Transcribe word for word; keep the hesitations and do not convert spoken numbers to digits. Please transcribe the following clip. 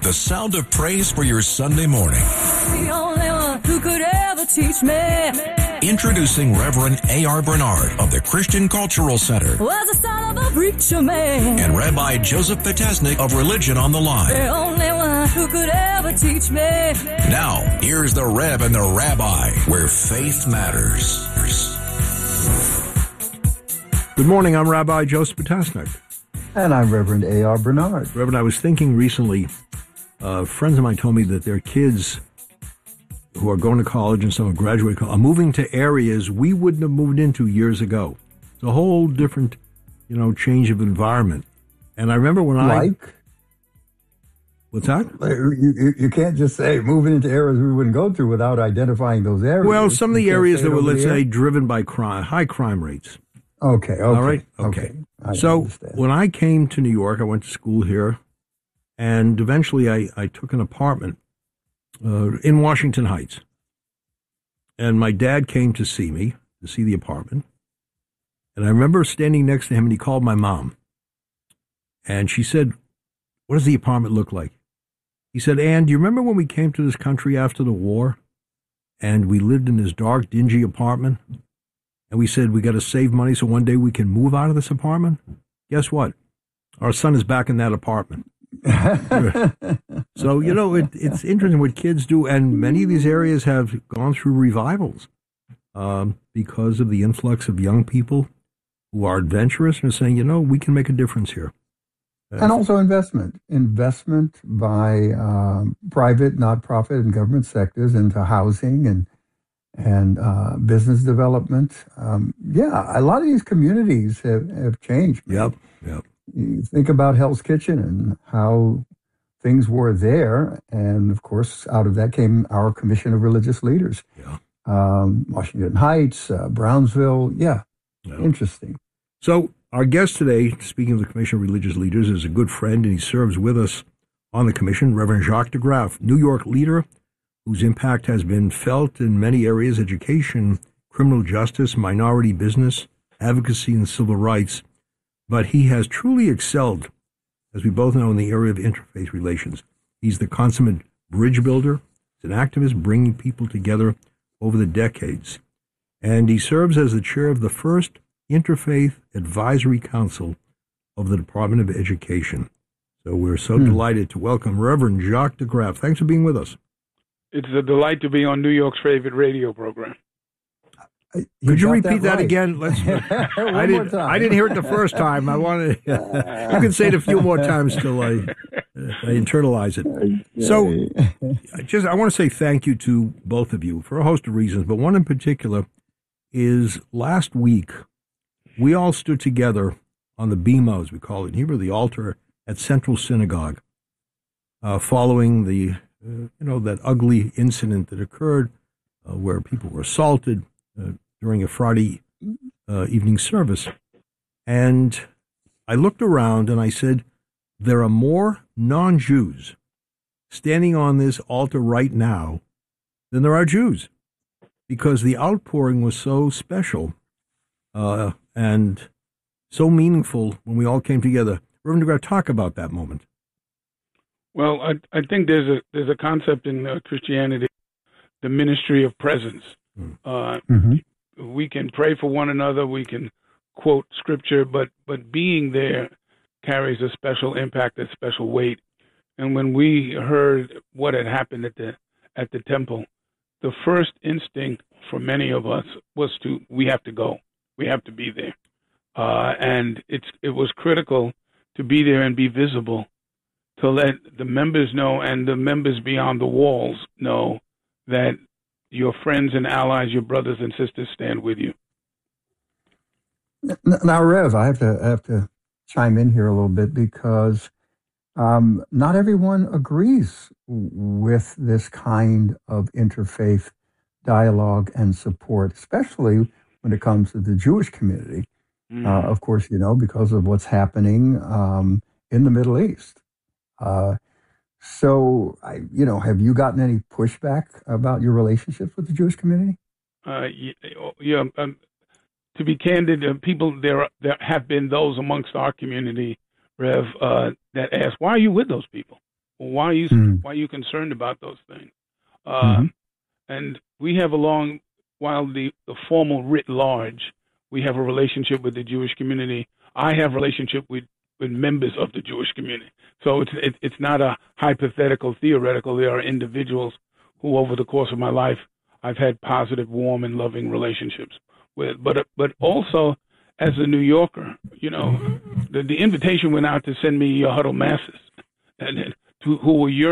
the sound of praise for your Sunday morning. The only one who could ever teach me. Introducing Reverend A R Bernard of the Christian Cultural Center. Was the son of a preacher man. And Rabbi Joseph Potasnik of Religion on the Line. The only one who could ever teach me. Now, here's the Rev and the Rabbi, where faith matters. Good morning, I'm Rabbi Joseph Potasnik. And I'm Reverend A R Bernard. Reverend, I was thinking recently, uh, friends of mine told me that their kids who are going to college and some have graduated are moving to areas we wouldn't have moved into years ago. It's a whole different, you know, change of environment. And I remember when I... Like? What's that? You, you, you can't just say moving into areas we wouldn't go to without identifying those areas. Well, some of the You can't areas say that it were, over let's the air? say, driven by crime, high crime rates. Okay, okay. All right? Okay. I So understand. when I came to New York, I went to school here, and eventually I, I took an apartment uh, in Washington Heights. And my dad came to see me, to see the apartment. And I remember standing next to him, and he called my mom. And she said, "What does the apartment look like?" He said, "Ann, do you remember when we came to this country after the war, and we lived in this dark, dingy apartment? And we said, we got to save money so one day we can move out of this apartment? Guess what? Our son is back in that apartment." So, you know, it, it's interesting what kids do. And many of these areas have gone through revivals um, because of the influx of young people who are adventurous and are saying, you know, we can make a difference here. Uh, And also investment. Investment by um, private, not-profit, and government sectors into housing and and uh, business development. Um, yeah, a lot of these communities have, have changed. Yep, yep. You think about Hell's Kitchen and how things were there. And, of course, out of that came our Commission of Religious Leaders. Yeah. Um, Washington Heights, uh, Brownsville. Yeah, Yeah. interesting. So our guest today, speaking of the Commission of Religious Leaders, is a good friend, and he serves with us on the commission, Reverend Jacques DeGraff, New York leader whose impact has been felt in many areas: education, criminal justice, minority business, advocacy, and civil rights. But he has truly excelled, as we both know, in the area of interfaith relations. He's the consummate bridge builder. He's an activist bringing people together over the decades. And he serves as the chair of the first Interfaith Advisory Council of the Department of Education. So we're so Hmm. delighted to welcome Reverend Jacques DeGraff. Thanks for being with us. It's a delight to be on New York's favorite radio program. You Could you got repeat that, right. again? Let's. One I more didn't. time. I didn't hear it the first time. I wanted. You can say it a few more times till I, I internalize it. So, I just I want to say thank you to both of you for a host of reasons, but one in particular is last week we all stood together on the bima, as we call it in Hebrew, the altar at Central Synagogue, uh, following the uh, you know that ugly incident that occurred uh, where people were assaulted uh, during a Friday uh, evening service. And I looked around and I said, there are more non-Jews standing on this altar right now than there are Jews, because the outpouring was so special uh, and so meaningful when we all came together. Reverend DeGraff, talk about that moment. Well, I, I think there's a there's a concept in uh, Christianity, the ministry of presence. Mm. Uh, Mhm. we can pray for one another, we can quote scripture, but but being there carries a special impact, a special weight. And when we heard what had happened at the at the temple, the first instinct for many of us was to we have to go, we have to be there, uh, and it's it was critical to be there and be visible, to let the members know and the members beyond the walls know that your friends and allies, your brothers and sisters stand with you. Now, Rev, I have to I have to chime in here a little bit because um, not everyone agrees with this kind of interfaith dialogue and support, especially when it comes to the Jewish community. Mm. Uh, of course, you know, because of what's happening um, in the Middle East. Uh, so, I, you know, have you gotten any pushback about your relationships with the Jewish community? Uh, yeah, yeah um, to be candid, uh, people there there have been those amongst our community, Rev, uh, that ask, "Why are you with those people?" Well, why are you Mm. why are you concerned about those things? Uh, Mm-hmm. And we have a long, while the, the formal writ large, we have a relationship with the Jewish community. I have a relationship with, with members of the Jewish community. So it's it, it's not a hypothetical, theoretical. There are individuals who, over the course of my life, I've had positive, warm, and loving relationships with. But but also, as a New Yorker, you know, the, the invitation went out to send me your huddle masses, and who, who were your